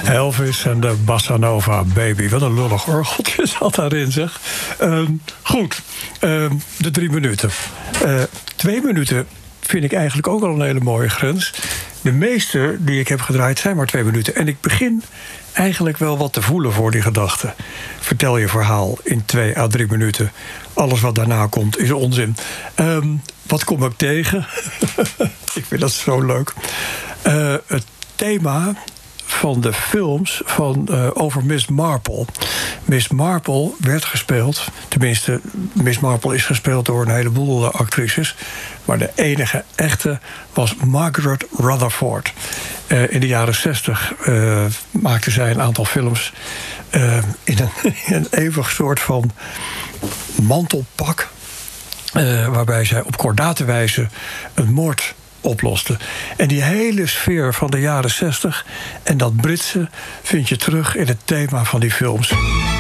Elvis en de Bossa Nova Baby. Wat een lullig orgeltje zat daarin, zeg. Goed, de 3 minuten. 2 minuten vind ik eigenlijk ook al een hele mooie grens. De meeste die ik heb gedraaid zijn maar 2 minuten. En ik begin eigenlijk wel wat te voelen voor die gedachte. Vertel je verhaal in 2 à 3 minuten. Alles wat daarna komt is onzin. Wat kom ik tegen? Ik vind dat zo leuk. Het thema van de films over Miss Marple. Miss Marple werd gespeeld, tenminste, Miss Marple is gespeeld door een heleboel actrices, maar de enige echte was Margaret Rutherford. In de jaren 60 maakte zij een aantal films in een eeuwig soort van mantelpak, waarbij zij op kordate wijze een moord oploste. En die hele sfeer van de jaren 60 en dat Britse vind je terug in het thema van die films.